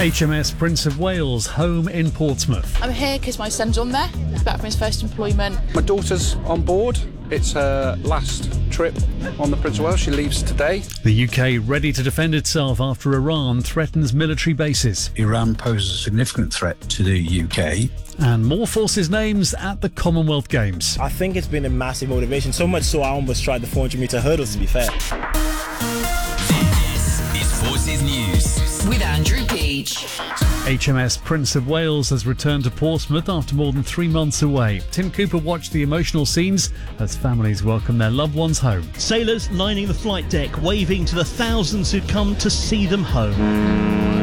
HMS Prince of Wales, home in Portsmouth. I'm here because my son's on there. He's back from his first employment. My daughter's on board. It's her last trip on the Prince of Wales. She leaves today. The UK ready to defend itself after Iran threatens military bases. Iran poses a significant threat to the UK. And more forces names at the Commonwealth Games. I think it's been a massive motivation, so much so I almost tried the 400-metre hurdles, to be fair. This is Forces News with Andrew Peach. HMS Prince of Wales has returned to Portsmouth after more than 3 months away. Tim Cooper watched the emotional scenes as families welcome their loved ones home. Sailors lining the flight deck, waving to the thousands who'd come to see them home.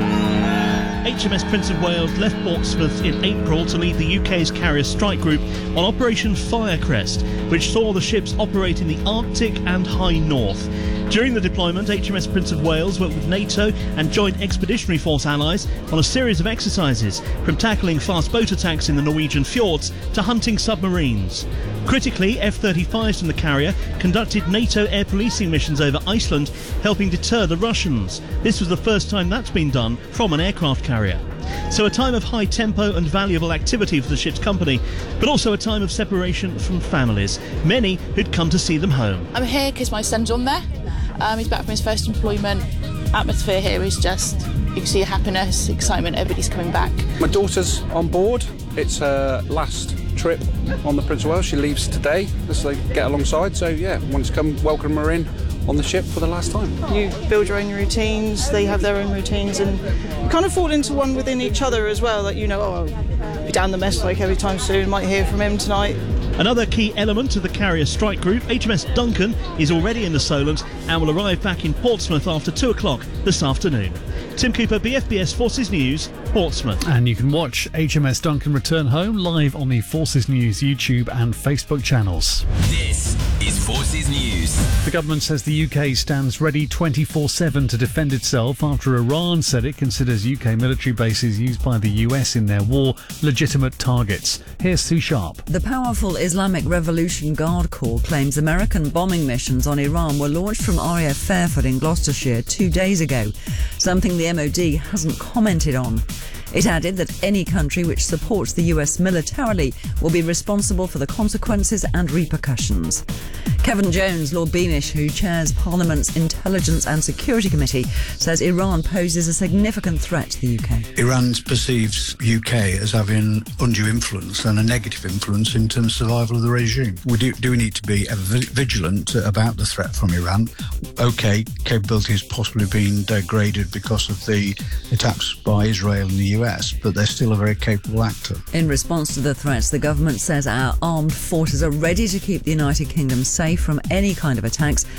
HMS Prince of Wales left Portsmouth in April to lead the UK's carrier strike group on Operation Firecrest, which saw the ships operate in the Arctic and High North. During the deployment, HMS Prince of Wales worked with NATO and Joint Expeditionary Force allies on a series of exercises, from tackling fast boat attacks in the Norwegian fjords to hunting submarines. Critically, F-35s from the carrier conducted NATO air policing missions over Iceland, helping deter the Russians. This was the first time that's been done from an aircraft carrier. So a time of high tempo and valuable activity for the ship's company, but also a time of separation from families, many who'd come to see them home. I'm here because my son's on there. He's back from his first employment. Atmosphere here is just, you can see happiness, excitement, everybody's coming back. My daughter's on board. It's her last trip on the Prince of Wales. She leaves today as they get alongside. So yeah, wanted to come welcome her in on the ship for the last time. You build your own routines, they have their own routines, and you kind of fall into one within each other as well, that you know, oh, I'll be down the mess like every time soon, might hear from him tonight. Another key element of the carrier strike group, HMS Duncan, is already in the Solent and will arrive back in Portsmouth after 2 o'clock this afternoon. Tim Cooper, BFBS Forces News, Portsmouth. And you can watch HMS Duncan return home live on the Forces News YouTube and Facebook channels. This is Forces News. The government says the UK stands ready 24/7 to defend itself after Iran said it considers UK military bases used by the US in their war legitimate targets. Here's Sue Sharp. The powerful Islamic Revolution Guard Corps claims American bombing missions on Iran were launched from RAF Fairford in Gloucestershire 2 days ago, something the MOD hasn't commented on. It added that any country which supports the US militarily will be responsible for the consequences and repercussions. Kevin Jones, Lord Beamish, who chairs Parliament's Intelligence and Security Committee, says Iran poses a significant threat to the UK. Iran perceives UK as having undue influence and a negative influence in terms of survival of the regime. We do need to be ever vigilant about the threat from Iran. OK, capability has possibly been degraded because of the attacks by Israel and the US, but they're still a very capable actor. In response to the threats, the government says our armed forces are ready to keep the United Kingdom safe from any kind of attacks